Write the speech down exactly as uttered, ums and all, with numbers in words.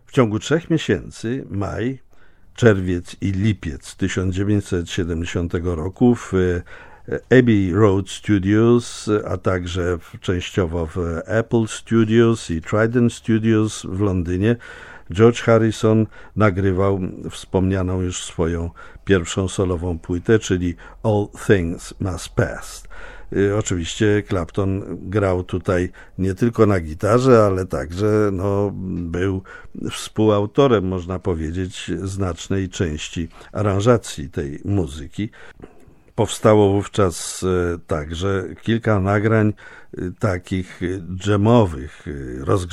W ciągu trzech miesięcy, maj, czerwiec i lipiec tysiąc dziewięćset siedemdziesiątego roku w Abbey Road Studios, a także częściowo w Apple Studios i Trident Studios w Londynie, George Harrison nagrywał wspomnianą już swoją pierwszą solową płytę, czyli All Things Must Pass. Oczywiście Clapton grał tutaj nie tylko na gitarze, ale także no, był współautorem, można powiedzieć, znacznej części aranżacji tej muzyki. Powstało wówczas także kilka nagrań takich dżemowych, rozgrzewanych